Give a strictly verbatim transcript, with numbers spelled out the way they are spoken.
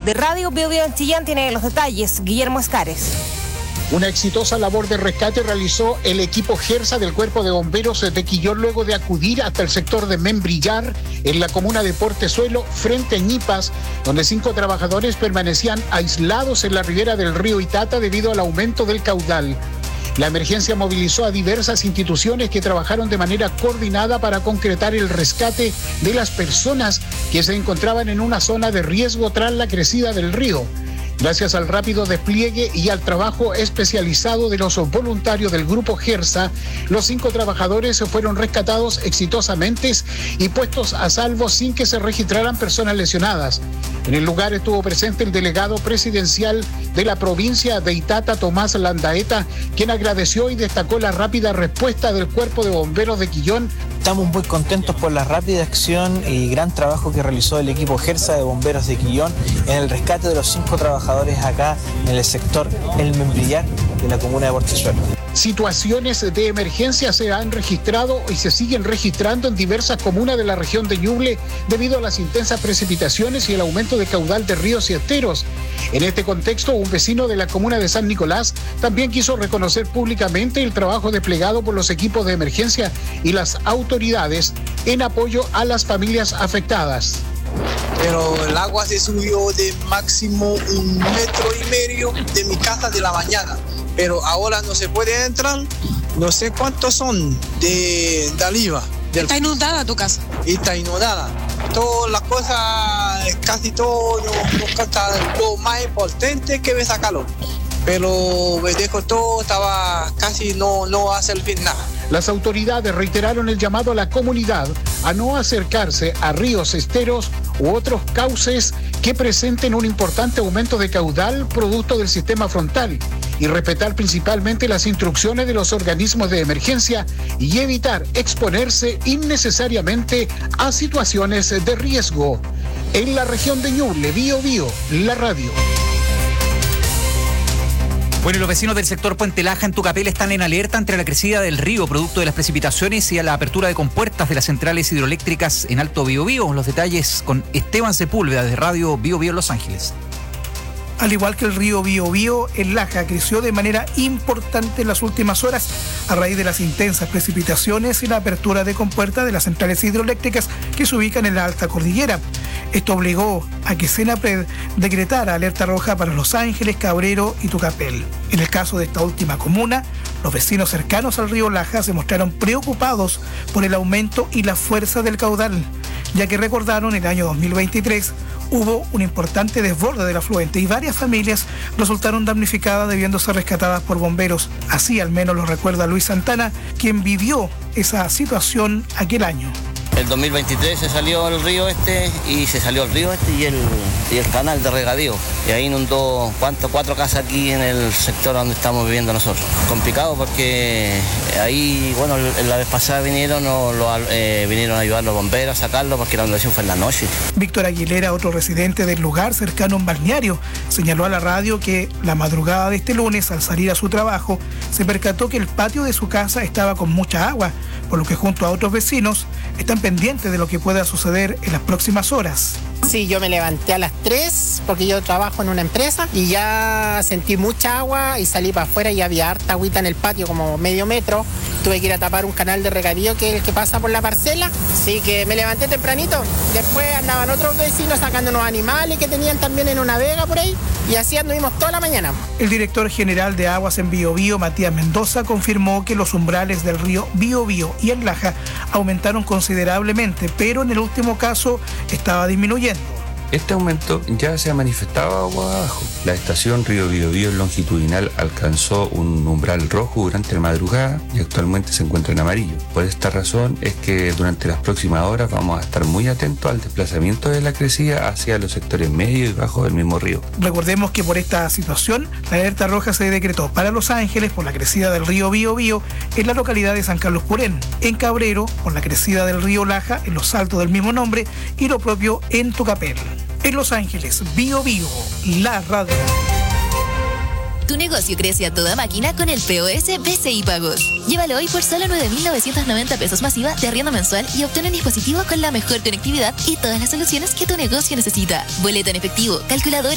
de Radio Bio Bio en Chillán tiene los detalles. Guillermo Escares. Una exitosa labor de rescate realizó el equipo Gersa del Cuerpo de Bomberos de Quillón luego de acudir hasta el sector de Membrillar, en la comuna de Portezuelo, frente a Ñipas, donde cinco trabajadores permanecían aislados en la ribera del río Itata debido al aumento del caudal. La emergencia movilizó a diversas instituciones que trabajaron de manera coordinada para concretar el rescate de las personas que se encontraban en una zona de riesgo tras la crecida del río. Gracias al rápido despliegue y al trabajo especializado de los voluntarios del Grupo Gersa, los cinco trabajadores fueron rescatados exitosamente y puestos a salvo sin que se registraran personas lesionadas. En el lugar estuvo presente el delegado presidencial de la provincia de Itata, Tomás Landaeta, quien agradeció y destacó la rápida respuesta del Cuerpo de Bomberos de Quillón. Estamos muy contentos por la rápida acción y gran trabajo que realizó el equipo Gersa de Bomberos de Quillón en el rescate de los cinco trabajadores acá en el sector El Membrillar de la comuna de Portezuelo. Situaciones de emergencia se han registrado y se siguen registrando en diversas comunas de la región de Ñuble debido a las intensas precipitaciones y el aumento de caudal de ríos y esteros. En este contexto, un vecino de la comuna de San Nicolás también quiso reconocer públicamente el trabajo desplegado por los equipos de emergencia y las autoridades en apoyo a las familias afectadas. Pero el agua se subió de máximo un metro y medio de mi casa de la mañana. Pero ahora no se puede entrar, no sé cuántos son de, de arriba. Del... ¿Está inundada tu casa? Está inundada. Todas las cosas, casi todo, lo más importante que me sacaron. Pero me dejó todo, estaba casi no, no va a servir nada. Las autoridades reiteraron el llamado a la comunidad a no acercarse a ríos, esteros u otros cauces que presenten un importante aumento de caudal producto del sistema frontal y respetar principalmente las instrucciones de los organismos de emergencia y evitar exponerse innecesariamente a situaciones de riesgo. En la región de Ñuble, Bio Bio, la radio. Bueno, los vecinos del sector Puente Laja en Tucapel están en alerta ante la crecida del río, producto de las precipitaciones y a la apertura de compuertas de las centrales hidroeléctricas en Alto Biobío. Los detalles con Esteban Sepúlveda de Radio Bio Bio Los Ángeles. Al igual que el río Biobío, el Laja creció de manera importante en las últimas horas a raíz de las intensas precipitaciones y la apertura de compuertas de las centrales hidroeléctricas que se ubican en la alta cordillera. Esto obligó a que Senapred decretara alerta roja para Los Ángeles, Cabrero y Tucapel. En el caso de esta última comuna, los vecinos cercanos al río Laja se mostraron preocupados por el aumento y la fuerza del caudal, ya que recordaron el año dos mil veintitrés hubo un importante desborde del afluente y varias familias resultaron damnificadas debiendo ser rescatadas por bomberos. Así al menos lo recuerda Luis Santana, quien vivió esa situación aquel año. El dos mil veintitrés se salió el río este y se salió el río este y el, y el canal de regadío. Y ahí inundó ¿cuánto? cuatro casas aquí en el sector donde estamos viviendo nosotros. Complicado porque ahí, bueno, la vez pasada vinieron, o lo, eh, vinieron a ayudar los bomberos a sacarlo porque la inundación fue en la noche. Víctor Aguilera, otro residente del lugar cercano a un balneario, señaló a la radio que la madrugada de este lunes, al salir a su trabajo, se percató que el patio de su casa estaba con mucha agua, por lo que junto a otros vecinos están pendientes de lo que pueda suceder en las próximas horas. Sí, yo me levanté a las tres porque yo trabajo en una empresa y ya sentí mucha agua y salí para afuera y había harta agüita en el patio, como medio metro. Tuve que ir a tapar un canal de regadío que es el que pasa por la parcela. Así que me levanté tempranito. Después andaban otros vecinos sacando unos animales que tenían también en una vega por ahí y así anduvimos toda la mañana. El director general de Aguas en Biobío, Matías Mendoza, confirmó que los umbrales del río Biobío y el Laja aumentaron considerablemente, pero en el último caso estaba disminuyendo. Este aumento ya se ha manifestado agua abajo. La estación Río Biobío longitudinal alcanzó un umbral rojo durante la madrugada y actualmente se encuentra en amarillo. Por esta razón es que durante las próximas horas vamos a estar muy atentos al desplazamiento de la crecida hacia los sectores medios y bajos del mismo río. Recordemos que por esta situación, la alerta roja se decretó para Los Ángeles por la crecida del río Biobío en la localidad de San Carlos Purén, en Cabrero por la crecida del río Laja en los saltos del mismo nombre y lo propio en Tucapel. En Los Ángeles, Bio Bio, la radio. Tu negocio crece a toda máquina con el P O S B C I Pagos. Llévalo hoy por solo nueve mil novecientos noventa pesos masiva de arriendo mensual y obtén un dispositivo con la mejor conectividad y todas las soluciones que tu negocio necesita. Boleto en efectivo, calculadora,